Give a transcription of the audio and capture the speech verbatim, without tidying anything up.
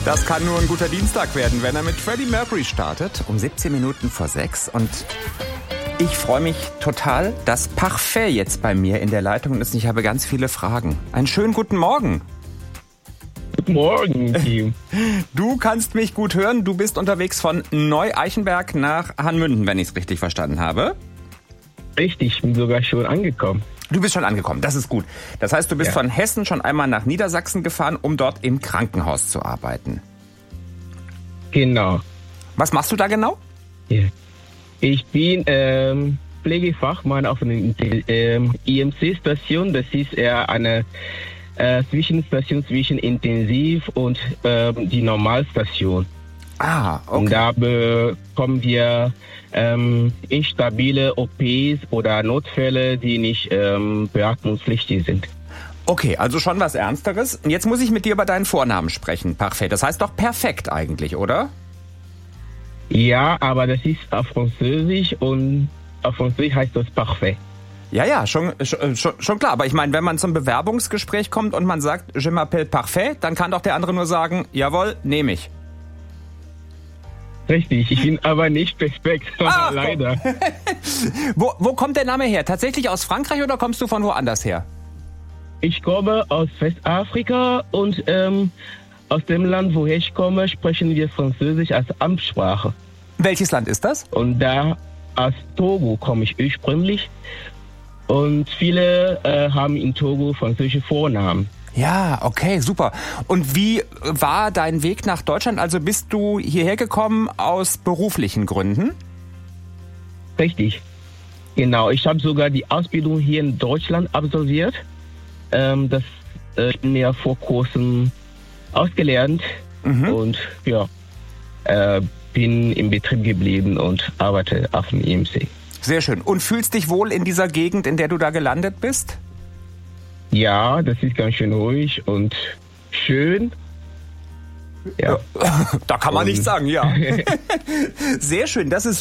Das kann nur ein guter Dienstag werden, wenn er mit Freddie Mercury startet, um siebzehn Minuten vor sechs. Und ich freue mich total, dass Parfait jetzt bei mir in der Leitung ist. Ich habe ganz viele Fragen. Einen schönen guten Morgen. Guten Morgen, Team. Du kannst mich gut hören. Du bist unterwegs von Neu-Eichenberg nach Hanmünden, wenn ich es richtig verstanden habe. Richtig, ich bin sogar schon angekommen. Du bist schon angekommen, das ist gut. Das heißt, du bist Ja. von Hessen schon einmal nach Niedersachsen gefahren, um dort im Krankenhaus zu arbeiten. Genau. Was machst du da genau? Ja. Ich bin ähm, Pflegefachmann auf einer ähm, I M C-Station. Das ist eher eine äh, Zwischenstation zwischen Intensiv und ähm, die Normalstation. Ah, okay. Und da bekommen wir ähm, instabile O Ps oder Notfälle, die nicht ähm, beatmungspflichtig sind. Okay, also schon was Ernsteres. Und jetzt muss ich mit dir über deinen Vornamen sprechen, Parfait. Das heißt doch perfekt eigentlich, oder? Ja, aber das ist auf Französisch und auf Französisch heißt das Parfait. Ja, ja, schon, schon, schon klar. Aber ich meine, wenn man zum Bewerbungsgespräch kommt und man sagt, je m'appelle Parfait, dann kann doch der andere nur sagen, jawohl, nehme ich. Richtig, ich bin aber nicht perfekt, Ach, leider. wo, wo kommt der Name her? Tatsächlich aus Frankreich oder kommst du von woanders her? Ich komme aus Westafrika und ähm, aus dem Land, woher ich komme, sprechen wir Französisch als Amtssprache. Welches Land ist das? Und da aus Togo komme ich ursprünglich. Und viele äh, haben in Togo französische Vornamen. Ja, okay, super. Und wie war dein Weg nach Deutschland? Also bist du hierher gekommen aus beruflichen Gründen? Richtig. Genau, ich habe sogar die Ausbildung hier in Deutschland absolviert. Ähm, das äh, ich bin ja vor kurzem ausgelernt Mhm. und ja, äh, bin im Betrieb geblieben und arbeite auf dem I M C. Sehr schön. Und fühlst dich wohl in dieser Gegend, in der du da gelandet bist? Ja, das ist ganz schön ruhig und schön. Ja. Da kann man Und- nichts sagen, ja. Sehr schön, das ist